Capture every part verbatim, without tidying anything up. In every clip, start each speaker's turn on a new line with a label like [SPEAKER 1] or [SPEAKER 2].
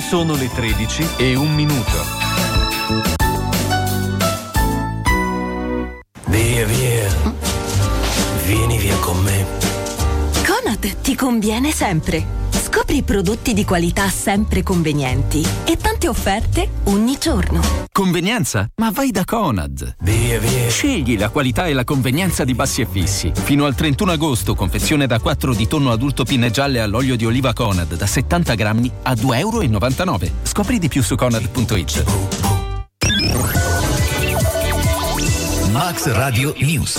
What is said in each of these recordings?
[SPEAKER 1] Sono le tredici e un minuto.
[SPEAKER 2] Via, via. Vieni via con me.
[SPEAKER 3] Conad ti conviene sempre. Scopri prodotti di qualità sempre convenienti e tante offerte ogni giorno.
[SPEAKER 4] Convenienza? Ma vai da Conad.
[SPEAKER 2] Via, via.
[SPEAKER 4] Scegli la qualità e la convenienza di Bassi e Fissi. Fino al trentuno agosto, confezione da quattro di tonno adulto pinne gialle all'olio di oliva Conad da settanta grammi a due e novantanove euro. Scopri di più su conad punto it.
[SPEAKER 5] Max Radio News.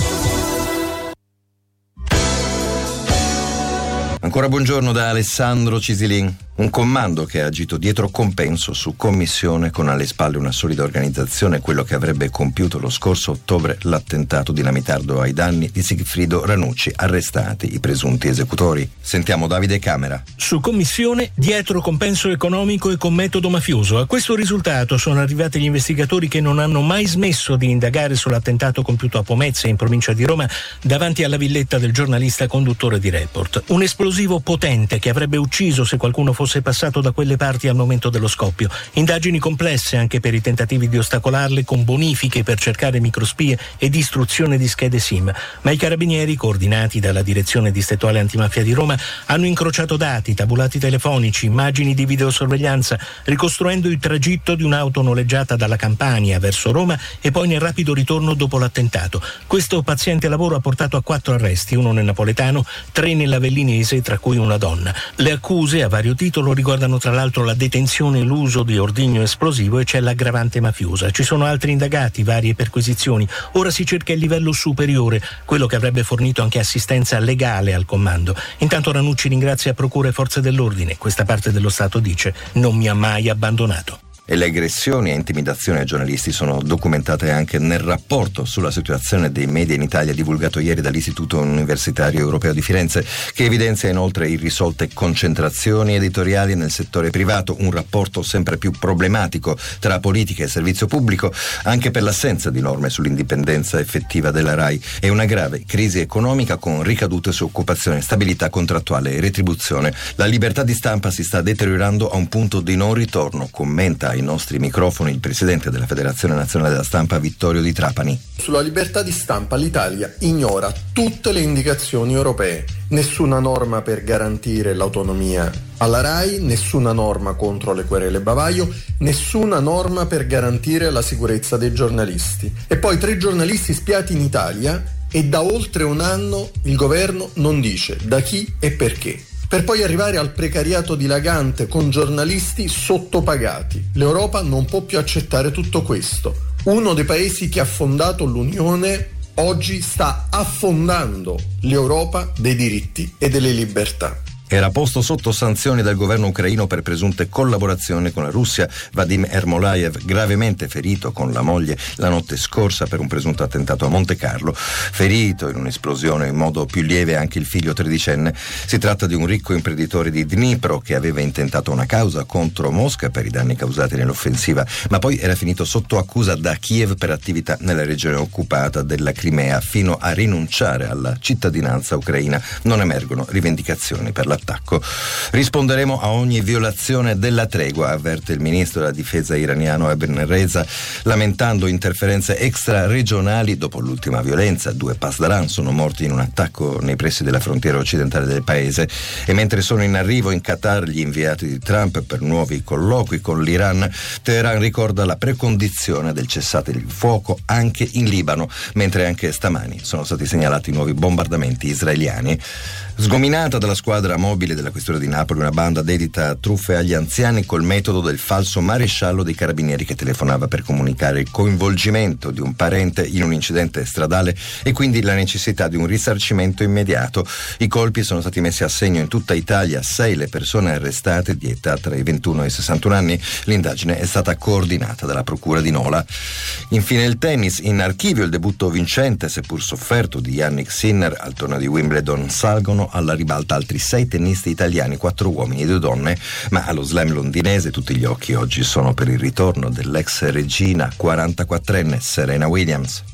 [SPEAKER 6] Ancora buongiorno da Alessandro Cisilin. Un comando che ha agito dietro compenso su commissione, con alle spalle una solida organizzazione, quello che avrebbe compiuto lo scorso ottobre l'attentato dinamitardo ai danni di Sigfrido Ranucci. Arrestati i presunti esecutori. Sentiamo Davide Camera.
[SPEAKER 7] Su commissione, dietro compenso economico e con metodo mafioso. A questo risultato sono arrivati gli investigatori che non hanno mai smesso di indagare sull'attentato compiuto a Pomezia, in provincia di Roma, davanti alla villetta del giornalista conduttore di Report. Un esplosivo potente che avrebbe ucciso se qualcuno fosse passato da quelle parti al momento dello scoppio. Indagini complesse anche per i tentativi di ostacolarle, con bonifiche per cercare microspie e distruzione di schede SIM. Ma i carabinieri, coordinati dalla direzione distrettuale antimafia di Roma, hanno incrociato dati, tabulati telefonici, immagini di videosorveglianza, ricostruendo il tragitto di un'auto noleggiata dalla Campania verso Roma e poi nel rapido ritorno dopo l'attentato. Questo paziente lavoro ha portato a quattro arresti, uno nel napoletano, tre nell'avellinese, tra cui una donna. Le accuse, a vario titolo, riguardano tra l'altro la detenzione e l'uso di ordigno esplosivo, e c'è l'aggravante mafiosa. Ci sono altri indagati, varie perquisizioni. Ora si cerca il livello superiore, quello che avrebbe fornito anche assistenza legale al comando. Intanto Ranucci ringrazia procure e forze dell'ordine. Questa parte dello Stato dice: non mi ha mai abbandonato.
[SPEAKER 6] E le aggressioni e intimidazioni ai giornalisti sono documentate anche nel rapporto sulla situazione dei media in Italia, divulgato ieri dall'Istituto Universitario Europeo di Firenze, che evidenzia inoltre irrisolte concentrazioni editoriali nel settore privato, un rapporto sempre più problematico tra politica e servizio pubblico, anche per l'assenza di norme sull'indipendenza effettiva della RAI, e una grave crisi economica con ricadute su occupazione, stabilità contrattuale e retribuzione. La libertà di stampa si sta deteriorando a un punto di non ritorno, commenta ai nostri microfoni il presidente della Federazione Nazionale della Stampa, Vittorio Di Trapani.
[SPEAKER 8] Sulla libertà di stampa l'Italia ignora tutte le indicazioni europee. Nessuna norma per garantire l'autonomia alla RAI, nessuna norma contro le querele bavaglio, nessuna norma per garantire la sicurezza dei giornalisti. E poi tre giornalisti spiati in Italia, e da oltre un anno il governo non dice da chi e perché. Per poi arrivare al precariato dilagante con giornalisti sottopagati. L'Europa non può più accettare tutto questo. Uno dei paesi che ha fondato l'Unione oggi sta affondando l'Europa dei diritti e delle libertà.
[SPEAKER 6] Era posto sotto sanzioni dal governo ucraino per presunte collaborazioni con la Russia Vadim Ermolaev, gravemente ferito con la moglie la notte scorsa per un presunto attentato a Monte Carlo. Ferito in un'esplosione in modo più lieve anche il figlio tredicenne. Si tratta di un ricco imprenditore di Dnipro che aveva intentato una causa contro Mosca per i danni causati nell'offensiva, ma poi era finito sotto accusa da Kiev per attività nella regione occupata della Crimea, fino a rinunciare alla cittadinanza ucraina. Non emergono rivendicazioni per la attacco. Risponderemo a ogni violazione della tregua, avverte il ministro della difesa iraniano Ebn Reza, lamentando interferenze extraregionali dopo l'ultima violenza. Due pasdaran sono morti in un attacco nei pressi della frontiera occidentale del paese. E mentre sono in arrivo in Qatar gli inviati di Trump per nuovi colloqui con l'Iran, Teheran ricorda la precondizione del cessate il fuoco anche in Libano, mentre anche stamani sono stati segnalati nuovi bombardamenti israeliani. Sgominata dalla squadra mobile della questura di Napoli una banda dedita a truffe agli anziani col metodo del falso maresciallo dei carabinieri che telefonava per comunicare il coinvolgimento di un parente in un incidente stradale e quindi la necessità di un risarcimento immediato. I colpi sono stati messi a segno in tutta Italia, sei le persone arrestate di età tra i ventuno e i sessantuno anni. L'indagine è stata coordinata dalla procura di Nola. Infine il tennis, in archivio il debutto vincente seppur sofferto di Jannik Sinner al torneo di Wimbledon. Salgono alla ribalta altri sei tennisti italiani, quattro uomini e due donne, ma allo slam londinese tutti gli occhi oggi sono per il ritorno dell'ex regina quarantaquattrenne Serena Williams.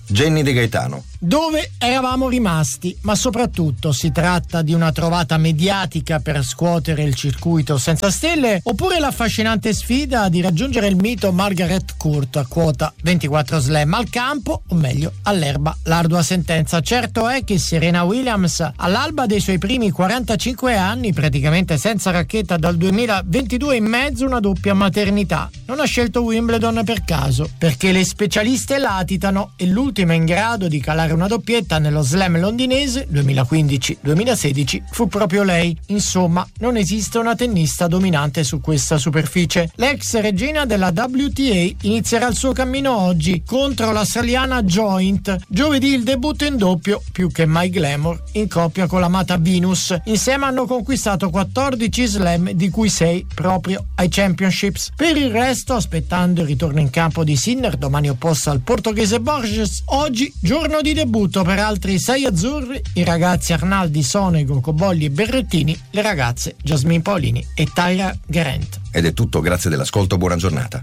[SPEAKER 6] Jenny De Gaetano.
[SPEAKER 9] Dove eravamo rimasti, ma soprattutto si tratta di una trovata mediatica per scuotere il circuito senza stelle, oppure l'affascinante sfida di raggiungere il mito Margaret Court a quota ventiquattro slam al campo, o meglio all'erba. L'ardua sentenza. Certo è che Serena Williams, all'alba dei suoi primi quarantacinque anni, praticamente senza racchetta dal duemilaventidue, in mezzo una doppia maternità, non ha scelto Wimbledon per caso, perché le specialiste latitano e l'ultima in grado di calare una doppietta nello slam londinese duemilaquindici duemilasedici fu proprio lei. Insomma, non esiste una tennista dominante su questa superficie. L'ex regina della W T A inizierà il suo cammino oggi contro l'australiana Joint. Giovedì il debutto in doppio, più che mai glamour, in coppia con l'amata Venus. Insieme hanno conquistato quattordici slam, di cui sei proprio ai Championships. Per il resto, aspettando il ritorno in campo di Sinner, domani opposta al portoghese Borges, oggi giorno di debutto per altri sei azzurri, i ragazzi Arnaldi, Sonego, Cobolli e Berrettini, le ragazze Jasmine Paolini e Tyra Geraint.
[SPEAKER 6] Ed è tutto, grazie dell'ascolto, buona giornata.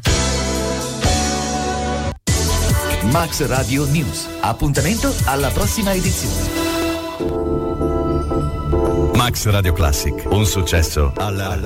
[SPEAKER 5] Max Radio News. Appuntamento alla prossima edizione.
[SPEAKER 1] Max Radio Classic, un successo alla